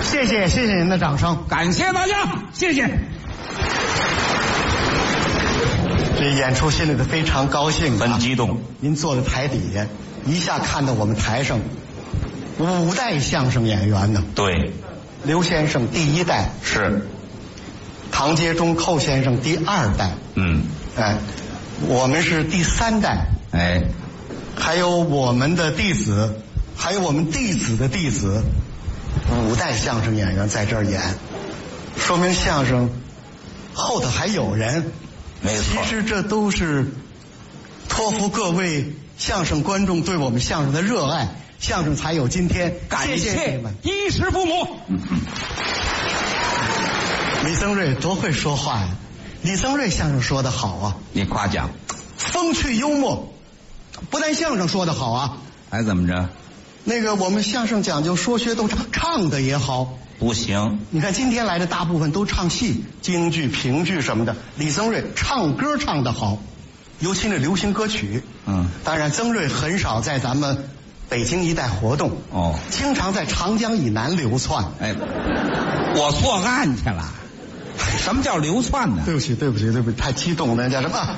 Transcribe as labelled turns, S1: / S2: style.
S1: 谢谢您的掌声，
S2: 感谢大家，谢谢。
S1: 这演出心里头非常高兴，
S2: 很激动。
S1: 您坐在台底下，一下看到我们台上5代相声演员呢。
S2: 对，
S1: 刘先生第1代，
S2: 是
S1: 唐杰忠寇先生第2代，我们是第3代，还有我们的弟子，还有我们弟子的弟子，5代相声演员在这儿演，说明相声后头还有人。
S2: 没错，
S1: 其实这都是托付各位相声观众对我们相声的热爱，相声才有今天。
S2: 感谢
S1: 你们，
S2: 衣食父母。
S1: 李增瑞多会说话呀！李增瑞相声说得好啊，
S2: 你夸奖，
S1: 风趣幽默，不但相声说得好啊，
S2: 还怎么着？
S1: 那个我们相声讲究说学逗唱，唱的也好。
S2: 不行，
S1: 你看今天来的大部分都唱戏，京剧、评剧什么的。李增瑞唱歌唱得好，尤其那流行歌曲。当然增瑞很少在咱们北京一带活动，经常在长江以南流窜。
S2: 我错案去了。什么叫流窜呢？
S1: 对不起，太激动了，那叫什么？